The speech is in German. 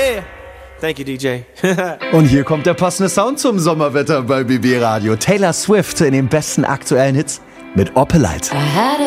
Yeah. Thank you, DJ. Und hier kommt der passende Sound zum Sommerwetter bei BB Radio. Taylor Swift in den besten aktuellen Hits mit Opelite. I had